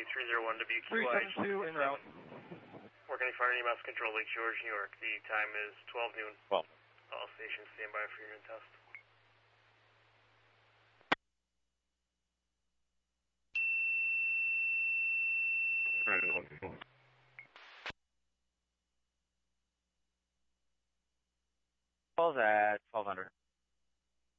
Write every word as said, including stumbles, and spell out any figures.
three zero one W Q I. three seven two en route. Working Fire E M S Control, Lake George, New York. The time is twelve noon. Well. All stations stand by for unit test. Calls at twelve hundred.